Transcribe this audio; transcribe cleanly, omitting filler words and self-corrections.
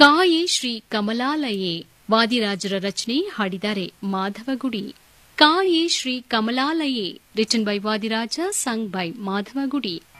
ಕಾಯೇ ಶ್ರೀ ಕಮಲಾಲಯೇ ವಾದಿರಾಜರ ರಚನೆ, ಹಾಡಿದ್ದಾರೆ Madhavagudi. ಕಾಯೇ Shri ಕಮಲಾಲಯೇ written by Vadiraja, sung by Madhavagudi.